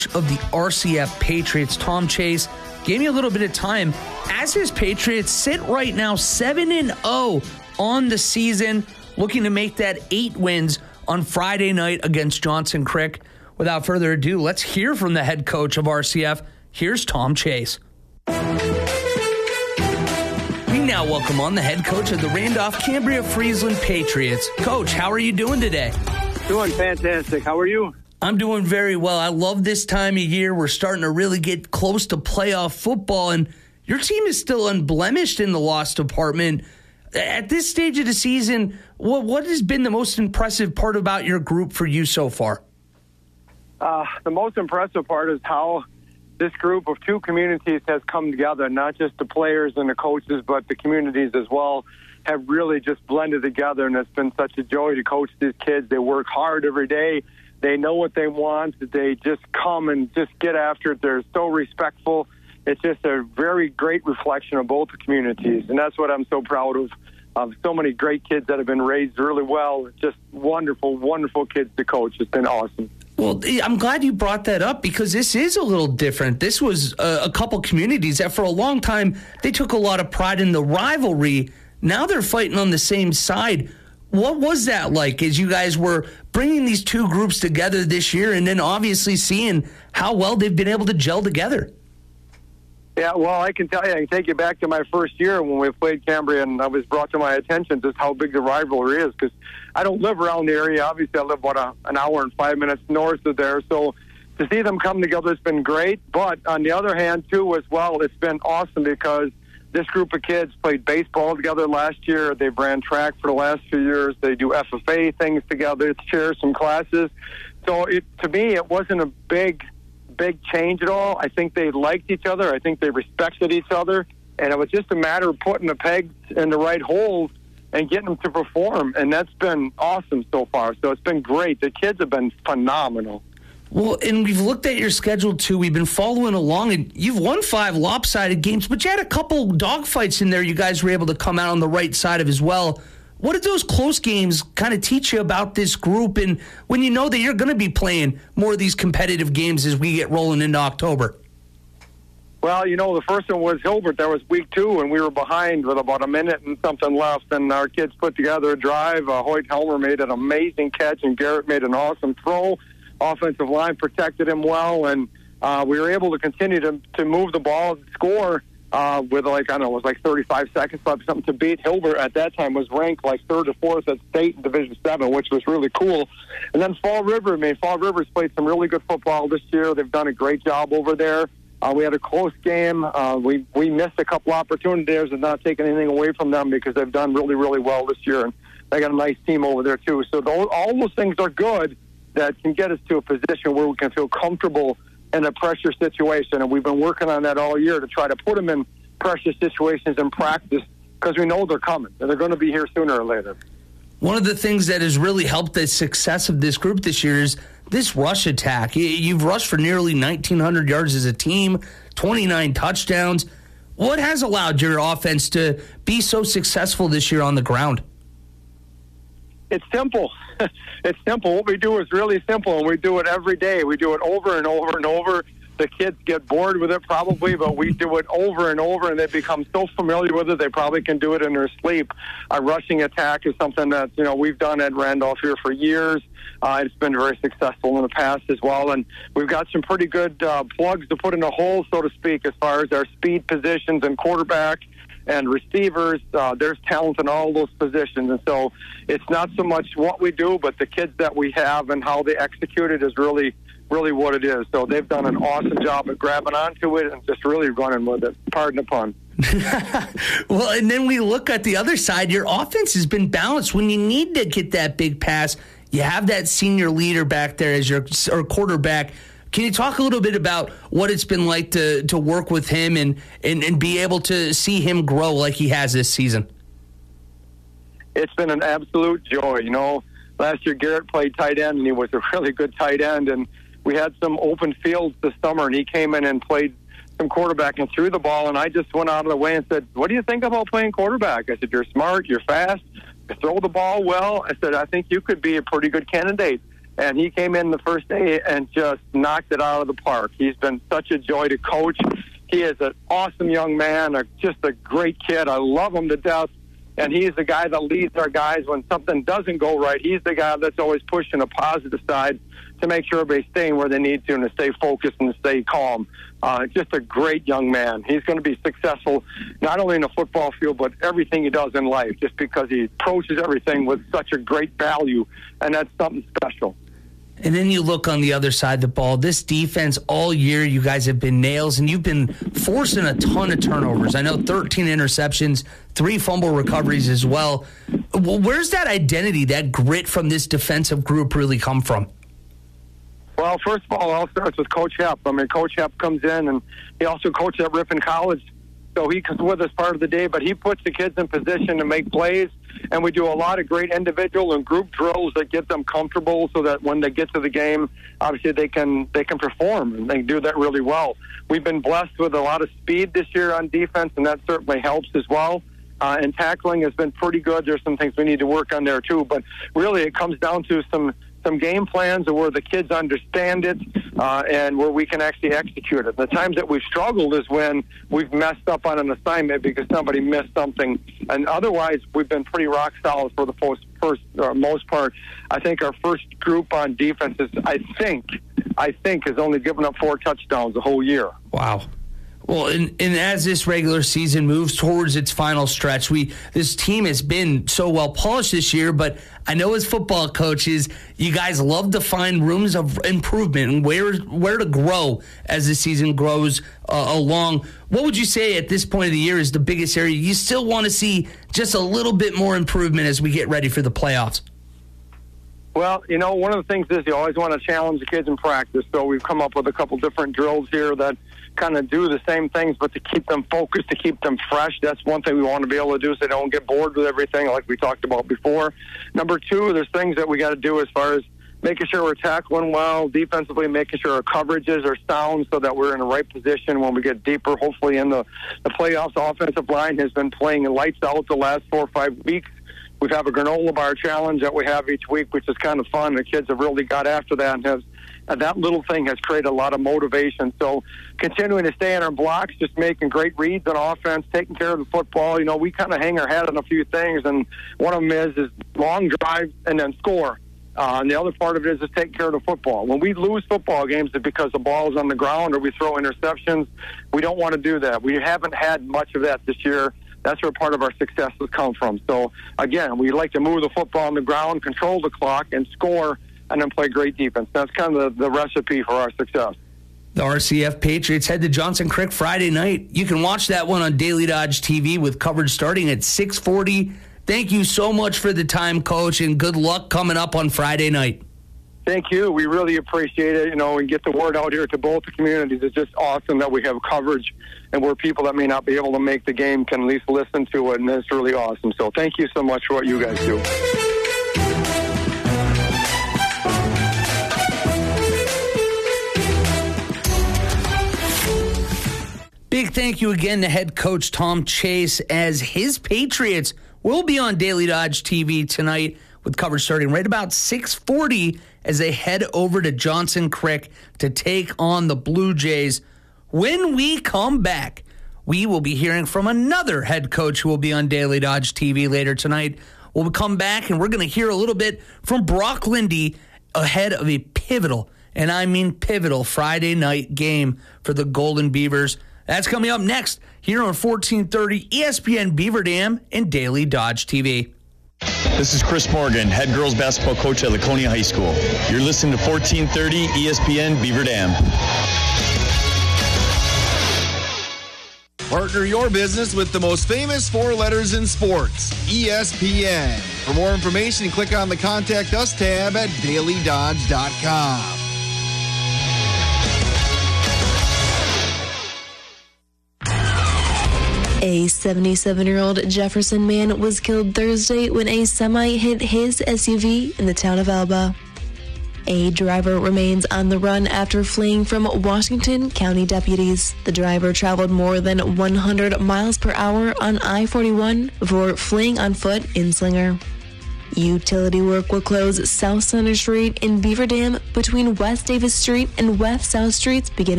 of the RCF Patriots, Tom Chase, gave me a little bit of time as his Patriots sit right now 7-0 on the season, looking to make that 8 wins on Friday night against Johnson Crick. Without further ado, let's hear from the head coach of RCF. Here's Tom Chase. We now welcome on the head coach of the Randolph-Cambria-Friesland Patriots. Coach, how are you doing today? Doing fantastic. How are you? I'm doing very well. I love this time of year. We're starting to really get close to playoff football, and your team is still unblemished in the loss department. At this stage of the season, what has been the most impressive part about your group for you so far? The most impressive part is how this group of two communities has come together, not just the players and the coaches, but the communities as well have really just blended together, and it's been such a joy to coach these kids. They work hard every day. They know what they want. They just come and just get after it. They're so respectful. It's just a very great reflection of both the communities, and that's what I'm so proud of so many great kids that have been raised really well. Just wonderful, wonderful kids to coach. It's been awesome. Well, I'm glad you brought that up because this is a little different. This was a couple communities that for a long time, they took a lot of pride in the rivalry. Now they're fighting on the same side. What was that like as you guys were bringing these two groups together this year and then obviously seeing how well they've been able to gel together? Yeah, well, I can tell you, I can take you back to my first year when we played Cambria, and I was brought to my attention just how big the rivalry is because I don't live around the area. Obviously, I live about an hour and 5 minutes north of there, so to see them come together has been great. But on the other hand, too, as well, it's been awesome because this group of kids played baseball together last year. They've ran track for the last few years. They do FFA things together, share some classes. So to me, it wasn't a big change at all. I think they liked each other. I think they respected each other. And it was just a matter of putting the pegs in the right holes and getting them to perform. And that's been awesome so far. So it's been great. The kids have been phenomenal. Well, and we've looked at your schedule, too. We've been following along, and you've won 5 lopsided games, but you had a couple dogfights in there you guys were able to come out on the right side of as well. What did those close games kind of teach you about this group, and when you know that you're going to be playing more of these competitive games as we get rolling into October? Well, the first one was Hilbert. That was week 2, and we were behind with about a minute and something left, and our kids put together a drive. Hoyt Helmer made an amazing catch, and Garrett made an awesome throw. Offensive line protected him well, and we were able to continue to move the ball and score with it was 35 seconds left, something to beat. Hilbert at that time was ranked 3rd or 4th at state in Division 7, which was really cool. And then Fall River, Fall River's played some really good football this year. They've done a great job over there. We had a close game. We missed a couple opportunities and not taking anything away from them because they've done really, really well this year. And they got a nice team over there, too. So all those things are good that can get us to a position where we can feel comfortable in a pressure situation. And we've been working on that all year to try to put them in pressure situations in practice because we know they're coming and they're going to be here sooner or later. One of the things that has really helped the success of this group this year is this rush attack. You've rushed for nearly 1,900 yards as a team, 29 touchdowns. What has allowed your offense to be so successful this year on the ground? It's simple. It's simple. What we do is really simple, and we do it every day. We do it over and over and over. The kids get bored with it probably, but we do it over and over, and they become so familiar with it, they probably can do it in their sleep. A rushing attack is something that, we've done at Randolph here for years. It's been very successful in the past as well, and we've got some pretty good plugs to put in the hole, so to speak, as far as our speed positions and quarterback and receivers. There's talent in all those positions, and so it's not so much what we do, but the kids that we have and how they execute it is really what it is. So they've done an awesome job at grabbing onto it and just really running with it. Pardon the pun. Well, and then we look at the other side. Your offense has been balanced. When you need to get that big pass, you have that senior leader back there as your quarterback. Can you talk a little bit about what it's been like to work with him and be able to see him grow like he has this season? It's been an absolute joy. Last year Garrett played tight end, and he was a really good tight end, and we had some open fields this summer, and he came in and played some quarterback and threw the ball, and I just went out of the way and said, what do you think about playing quarterback? I said, you're smart, you're fast, you throw the ball well. I said, I think you could be a pretty good candidate. And he came in the first day and just knocked it out of the park. He's been such a joy to coach. He is an awesome young man, just a great kid. I love him to death. And he's the guy that leads our guys when something doesn't go right. He's the guy that's always pushing the positive side to make sure everybody's staying where they need to and to stay focused and to stay calm. Just a great young man. He's going to be successful not only in the football field, but everything he does in life, just because he approaches everything with such a great value, and that's something special. And then you look on the other side of the ball. This defense all year, you guys have been nails, and you've been forcing a ton of turnovers. I know 13 interceptions, 3 fumble recoveries as well. Where's that identity, that grit from this defensive group really come from? Well, first of all, it all starts with Coach Hepp. I mean, Coach Hepp comes in, and he also coached at Ripon College, so he comes with us part of the day, but he puts the kids in position to make plays, and we do a lot of great individual and group drills that get them comfortable so that when they get to the game, obviously they can perform, and they do that really well. We've been blessed with a lot of speed this year on defense, and that certainly helps as well. And tackling has been pretty good. There's some things we need to work on there too, but really it comes down to some game plans where the kids understand it and where we can actually execute it. The times that we've struggled is when we've messed up on an assignment because somebody missed something. And otherwise, we've been pretty rock solid for the most part. I think our first group on defense is, I think has only given up 4 touchdowns the whole year. Wow. Well, and as this regular season moves towards its final stretch, this team has been so well polished this year, but I know as football coaches, you guys love to find rooms of improvement and where to grow as the season grows along. What would you say at this point of the year is the biggest area you still want to see just a little bit more improvement as we get ready for the playoffs? Well, one of the things is you always want to challenge the kids in practice, so we've come up with a couple different drills here that kind of do the same things, but to keep them focused, to keep them fresh. That's one thing we want to be able to do so they don't get bored with everything like we talked about before. Number 2, there's things that we got to do as far as making sure we're tackling well, defensively making sure our coverages are sound so that we're in the right position when we get deeper, hopefully in the playoffs. Offensive line has been playing lights out the last 4 or 5 weeks. We have a granola bar challenge that we have each week, which is kind of fun. The kids have really got after that, and that little thing has created a lot of motivation. So continuing to stay in our blocks, just making great reads on offense, taking care of the football. We kind of hang our hat on a few things, and one of them is long drive and then score. And the other part of it is just taking care of the football. When we lose football games, it's because the ball is on the ground or we throw interceptions. We don't want to do that. We haven't had much of that this year. That's where part of our success has come from. So, again, we like to move the football on the ground, control the clock, and score, and then play great defense. That's kind of the recipe for our success. The RCF Patriots head to Johnson Creek Friday night. You can watch that one on Daily Dodge TV with coverage starting at 6:40. Thank you so much for the time, Coach, and good luck coming up on Friday night. Thank you. We really appreciate it, and get the word out here to both the communities. It's just awesome that we have coverage and where people that may not be able to make the game can at least listen to it, and it's really awesome. So thank you so much for what you guys do. Big thank you again to head coach Tom Chase as his Patriots will be on Daily Dodge TV tonight with coverage starting right about 6:40 as they head over to Johnson Creek to take on the Blue Jays. When we come back, we will be hearing from another head coach who will be on Daily Dodge TV later tonight. We'll come back and we're going to hear a little bit from Brock Lindy ahead of a pivotal, and I mean pivotal, Friday night game for the Golden Beavers. That's coming up next here on 1430 ESPN Beaver Dam and Daily Dodge TV. This is Chris Morgan, head girls basketball coach at Laconia High School. You're listening to 1430 ESPN Beaver Dam. Partner your business with the most famous 4 letters in sports, ESPN. For more information, click on the Contact Us tab at dailydodge.com. A 77-year-old Jefferson man was killed Thursday when a semi hit his SUV in the town of Alba. A driver remains on the run after fleeing from Washington County deputies. The driver traveled more than 100 miles per hour on I-41 before fleeing on foot in Slinger. Utility work will close South Center Street in Beaver Dam between West Davis Street and West South Streets beginning